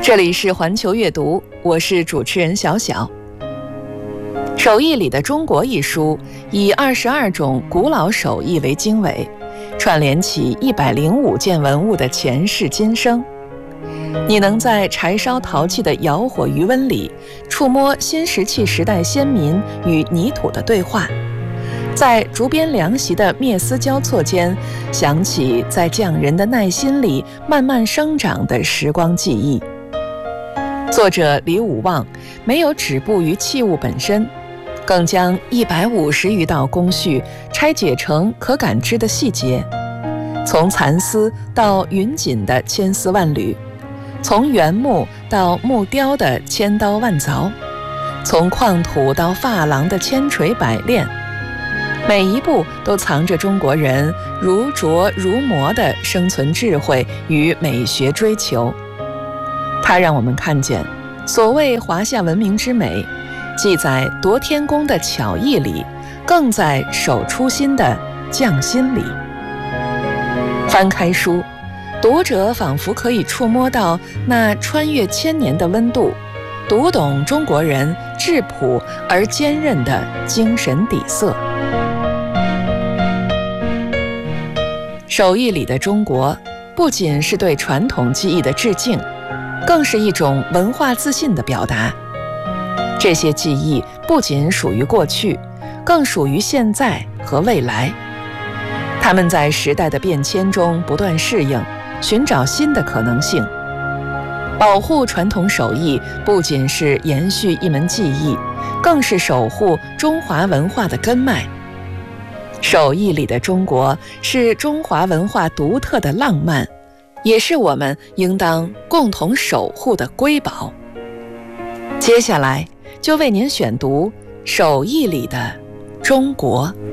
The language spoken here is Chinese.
这里是环球阅读，我是主持人小小。手艺里的中国一书以22种古老手艺为经纬，串联起105件文物的前世今生。你能在柴烧陶器的窑火余温里触摸新石器时代先民与泥土的对话，在竹编凉席的篾丝交错间想起在匠人的耐心里慢慢生长的时光记忆。作者李武旺没有止步于器物本身，更将150余道工序拆解成可感知的细节，从蚕丝到云锦的千丝万缕，从原木到木雕的千刀万凿，从矿土到珐琅的千锤百炼，每一步都藏着中国人如琢如磨的生存智慧与美学追求。它让我们看见，所谓华夏文明之美，既在夺天工的巧艺里，更在守初心的匠心里。翻开书，读者仿佛可以触摸到那穿越千年的温度，读懂中国人质朴而坚韧的精神底色。手艺里的中国，不仅是对传统技艺的致敬，更是一种文化自信的表达。这些技艺不仅属于过去，更属于现在和未来。他们在时代的变迁中不断适应，寻找新的可能性。保护传统手艺不仅是延续一门技艺，更是守护中华文化的根脉。手艺里的中国是中华文化独特的浪漫，也是我们应当共同守护的瑰宝。接下来就为您选读手艺里的中国。